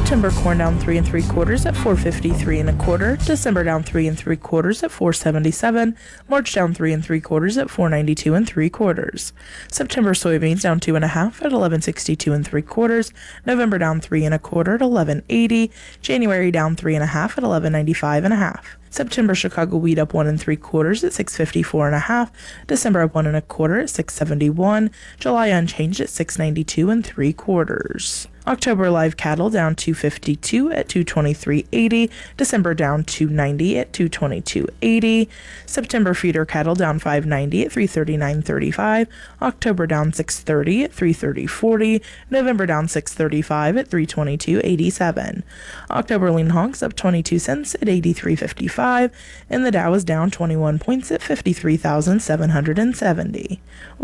September corn down 3 3/4 at 453 1/4. December down 3 3/4 at 477. March down 3 3/4 at 492 3/4. September soybeans down 2 1/2 at 1162 3/4. November down 3 1/4 at 1180. January down 3 1/2 at 1195 1/2. September Chicago wheat up 1 3/4 at 654 1/2. December up 1 1/4 at 671. July unchanged at 692 3/4. October live cattle down 252 at 223.80. December down 290 at 222.80. September feeder cattle down 590 at 339.35. October down 630 at 330.40. November down 635 at 322.87. October lean hogs up 22 cents at 83.55, and the Dow is down 21 points at 53,770.